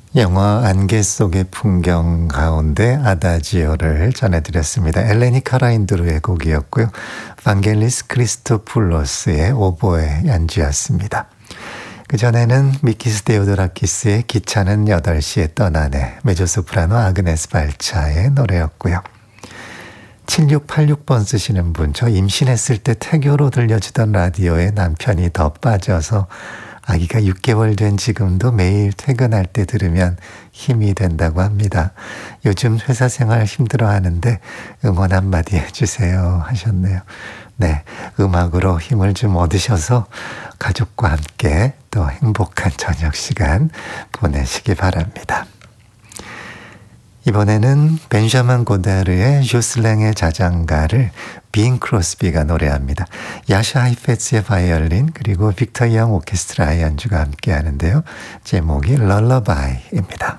영화 안개 속의 풍경 가운데 아다지오를 전해드렸습니다. 엘레니 카라인드루의 곡이었고요. 방겔리스 크리스토풀로스의 오보에 연주였습니다. 그전에는 미키스 데오도라키스의 기차는 8시에 떠나네, 메조소프라노 아그네스 발차의 노래였고요. 7686번 쓰시는 분, 저 임신했을 때 태교로 들려주던 라디오에 남편이 더 빠져서 아기가 6개월 된 지금도 매일 퇴근할 때 들으면 힘이 된다고 합니다. 요즘 회사 생활 힘들어하는데 응원 한마디 해주세요 하셨네요. 네, 음악으로 힘을 좀 얻으셔서 가족과 함께 또 행복한 저녁 시간 보내시기 바랍니다. 이번에는 벤자민 고다르의 조슬랭의 자장가를 빈 크로스비가 노래합니다. 야샤 하이페츠의 바이올린 그리고 빅터 영 오케스트라의 연주가 함께 하는데요. 제목이 럴러바이입니다.